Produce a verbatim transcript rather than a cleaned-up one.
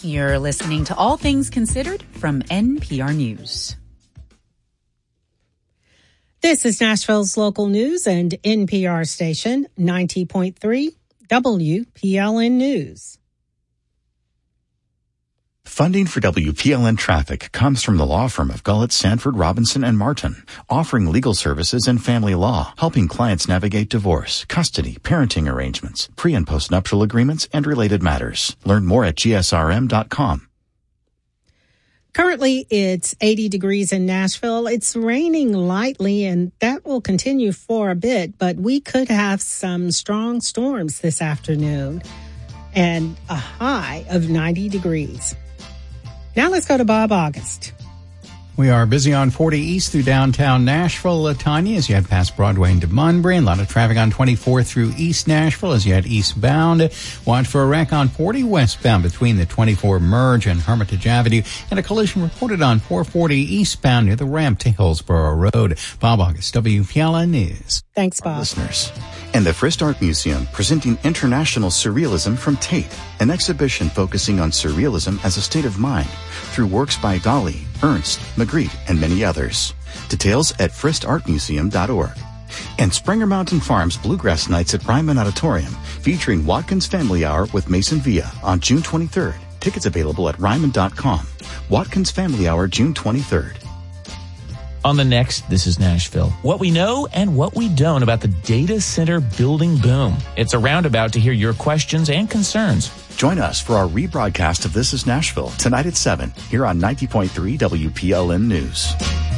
You're listening to All Things Considered from N P R News. This is Nashville's local news and N P R station, ninety point three W P L N News. Funding for W P L N Traffic comes from the law firm of Gullett, Sanford, Robinson, and Martin, offering legal services and family law, helping clients navigate divorce, custody, parenting arrangements, pre- and post-nuptial agreements, and related matters. Learn more at G S R M dot com. Currently, it's eighty degrees in Nashville. It's raining lightly, and that will continue for a bit, but we could have some strong storms this afternoon and a high of ninety degrees. Now let's go to Bob August. We are busy on forty east through downtown Nashville, uh, Tanya, as you head past Broadway into Munbury. A lot of traffic on twenty-four through East Nashville as you head eastbound. Watch for a wreck on forty westbound between the twenty-four Merge and Hermitage Avenue, and a collision reported on four forty eastbound near the ramp to Hillsborough Road. Bob August, W P L N News. Thanks, Bob. Our listeners. And the Frist Art Museum presenting International Surrealism from Tate, an exhibition focusing on surrealism as a state of mind through works by Dali, Ernst, Magritte, and many others. Details at frist art museum dot org. And Springer Mountain Farms Bluegrass Nights at Ryman Auditorium, featuring Watkins Family Hour with Mason Villa on June twenty-third. Tickets available at ryman dot com. Watkins Family Hour, June twenty-third. On the next, This is Nashville. What we know and what we don't about the data center building boom. It's a roundabout to hear your questions and concerns. Join us for our rebroadcast of This is Nashville tonight at seven here on ninety point three W P L N News.